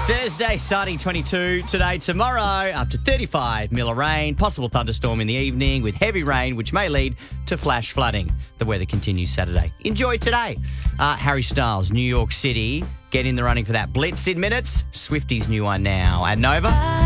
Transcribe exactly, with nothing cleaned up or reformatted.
Thursday starting twenty-two today, tomorrow up to thirty-five mil of rain, possible thunderstorm in the evening with heavy rain which may lead to flash flooding. The weather continues Saturday. Enjoy today. Uh, Harry Styles, New York City, get in the running for that Blitz in minutes. Swifty's new one now at Nova.